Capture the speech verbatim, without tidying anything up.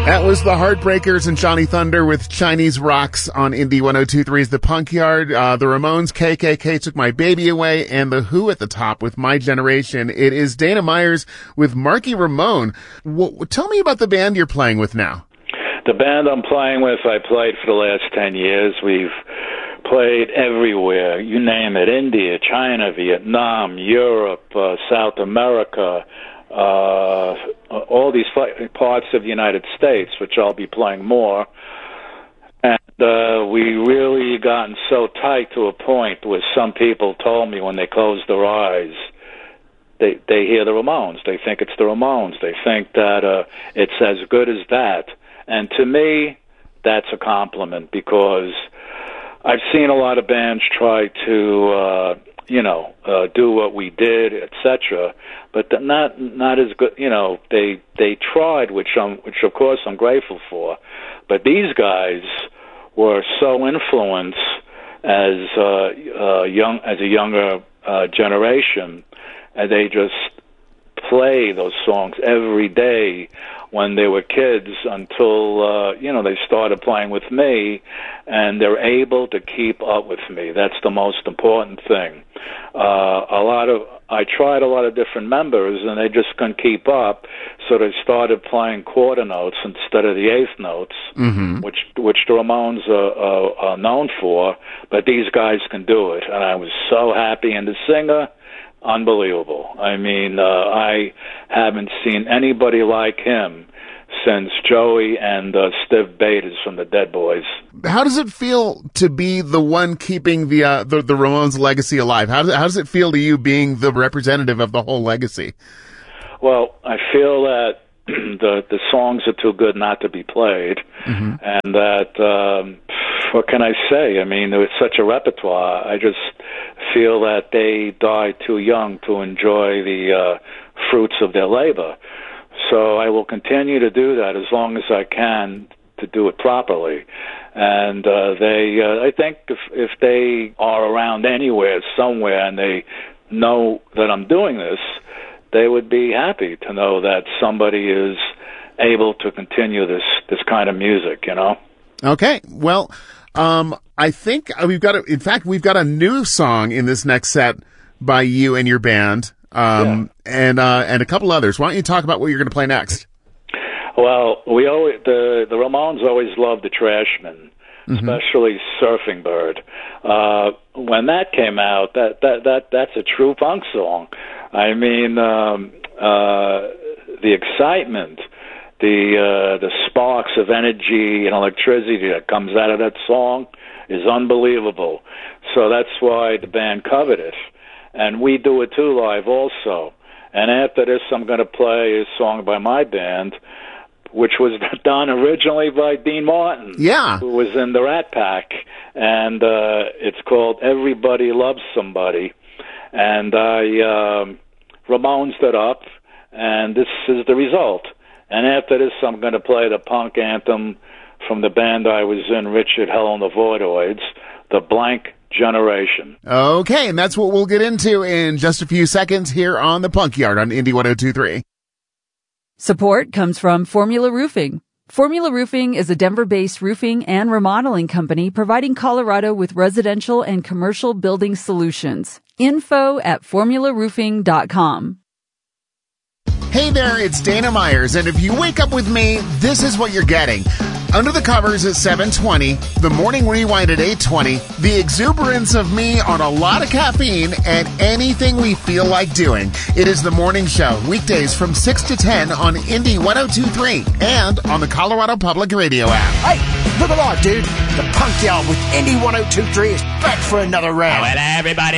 That was the Heartbreakers and Johnny Thunder with Chinese Rocks on Indie one oh two three's The Punk Yard. Uh, the Ramones, K K K Took My Baby Away, and The Who at the top with My Generation. It is Dana Myers with Marky Ramone. W- tell me about the band you're playing with now. The band I'm playing with, I played for the last ten years. We've played everywhere, you name it, India, China, Vietnam, Europe, uh, South America, uh, all these parts of the United States, which I'll be playing more. And uh, we really gotten so tight to a point where some people told me when they close their eyes, they they hear the Ramones. They think it's the Ramones. They think that uh, it's as good as that. And to me, that's a compliment, because I've seen a lot of bands try to, uh, you know, uh, do what we did, et cetera, but not not as good. You know, they they tried, which I'm, which of course I'm grateful for. But these guys were so influenced as uh, uh, young as a younger uh, generation, and they just play those songs every day when they were kids until, uh, you know, they started playing with me, and they're able to keep up with me. That's the most important thing. Uh, a lot of, I tried a lot of different members, and they just couldn't keep up, so they started playing quarter notes instead of the eighth notes, mm-hmm. which which the Ramones are, are, are known for, but these guys can do it, and I was so happy. And the singer, unbelievable. I mean, uh, I haven't seen anybody like him since Joey and uh, Steve Bates from the Dead Boys. How does it feel to be the one keeping the uh, the, the Ramones legacy alive? How does, how does it feel to you being the representative of the whole legacy? Well, I feel that the the songs are too good not to be played, mm-hmm. and that, um, what can I say? I mean, there was such a repertoire. I just feel that they died too young to enjoy the uh, fruits of their labor. So I will continue to do that as long as I can, to do it properly. And uh, they, uh, I think if, if they are around anywhere, somewhere, and they know that I'm doing this, they would be happy to know that somebody is able to continue this, this kind of music, you know? Okay. Well, um, I think we've got a, in fact, we've got a new song in this next set by you and your band. Um, yeah. and, uh, and a couple others. Why don't you talk about what you're going to play next? Well, we always, the, the Ramones always loved the Trashmen, mm-hmm. especially Surfing Bird. Uh, when that came out, that, that, that, that's a true punk song. I mean, um, uh, the excitement, the, uh, the sparks of energy and electricity that comes out of that song is unbelievable. So that's why the band covered it. And we do it too live also. And after this, I'm going to play a song by my band, which was done originally by Dean Martin, yeah, who was in the Rat Pack. And uh, it's called Everybody Loves Somebody. And I um, Ramones it up, and this is the result. And after this, I'm going to play the punk anthem from the band I was in, Richard Hell and the Voidoids, The Blank Generation. Okay, and that's what we'll get into in just a few seconds here on the Punk Yard on Indie one oh two three. Support comes from Formula Roofing. Formula Roofing is a Denver-based roofing and remodeling company providing Colorado with residential and commercial building solutions. Info at formula roofing dot com. Hey there, it's Dana Myers, and if you wake up with me, this is what you're getting. Under the Covers at seven twenty, the Morning Rewind at eight twenty, the exuberance of me on a lot of caffeine, and anything we feel like doing. It is the morning show, weekdays from six to ten on Indie one oh two three and on the Colorado Public Radio app. Hey, look alive, dude. The Punk Yard with Indie one oh two three is back for another round. Well, everybody